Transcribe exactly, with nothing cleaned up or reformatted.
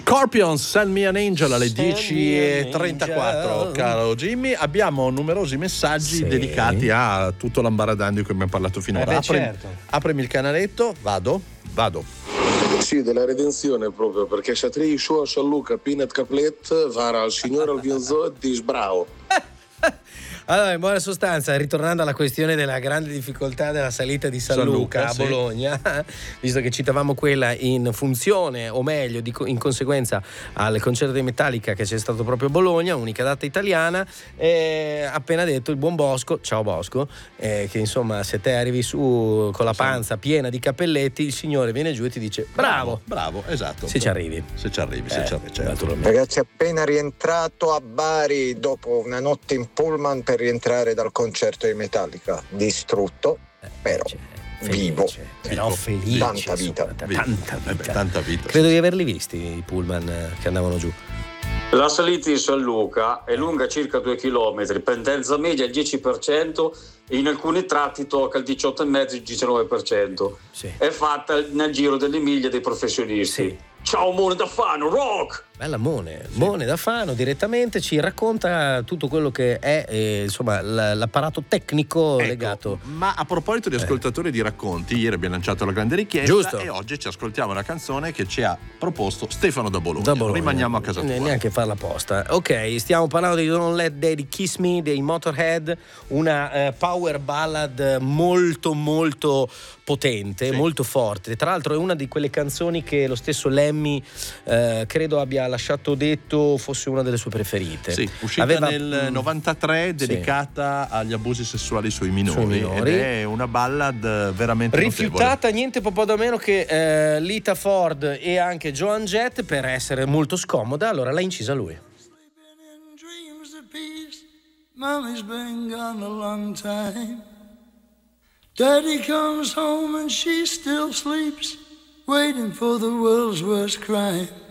Scorpions, Send Me an Angel alle dieci e trentaquattro, caro Jimmy. Abbiamo numerosi messaggi sì. dedicati a tutto l'ambaradàn di cui abbiamo parlato finora. Eh beh, Apri, certo. Aprimi il canaletto, vado, vado. Sì, della redenzione proprio, perché se trei show a Scialluca, Peanut Caplet, vara al signore al Vinzò e dice bravo. Allora, in buona sostanza, ritornando alla questione della grande difficoltà della salita di San, San Luca, Luca a Bologna, sì. visto che citavamo quella in funzione, o meglio, di, in conseguenza al concerto dei Metallica che c'è stato proprio a Bologna, unica data italiana, eh, appena detto il buon Bosco, ciao Bosco, eh, che insomma se te arrivi su con la panza piena di cappelletti, il signore viene giù e ti dice bravo, bravo, bravo esatto. Se ci arrivi. Se ci arrivi, se eh, ci arrivi, certo. Ragazzi, appena rientrato a Bari dopo una notte in pullman per rientrare dal concerto di Metallica, distrutto, eh, però felice, vivo, però felice, tanta vita, tanta vita. Eh beh, tanta vita. Credo di averli visti i pullman che andavano giù. La salita di San Luca è lunga circa due chilometri, pendenza media il dieci per cento, in alcuni tratti tocca il diciotto virgola cinque il diciannove per cento. Sì. È fatta nel giro delle miglia dei professionisti. Sì. Ciao Mone da Fano, rock! Bella Mone, sì. Mone da Fano direttamente ci racconta tutto quello che è eh, insomma l'apparato tecnico ecco, legato. Ma a proposito di ascoltatori eh. di racconti, ieri abbiamo lanciato la grande richiesta. Giusto. E oggi ci ascoltiamo una canzone che ci ha proposto Stefano da Bologna. Da Bologna. Rimaniamo a casa tua. Neanche farla apposta. Ok, stiamo parlando di Don't Let Daddy Kiss Me dei Motorhead, una eh, power ballad molto molto potente, sì. molto forte. Tra l'altro è una di quelle canzoni che lo stesso Lemmy eh, credo abbia lasciato detto fosse una delle sue preferite. Sì, uscita Aveva, nel novantatré, dedicata sì. agli abusi sessuali sui minori, sui minori. Ed è una ballad veramente rifiutata notevole. Niente po' da meno che eh, Lita Ford e anche Joan Jett per essere molto scomoda, allora l'ha incisa lui. Mommy's been gone a long time. Daddy comes home and she still sleeps, waiting for the world's worst crime.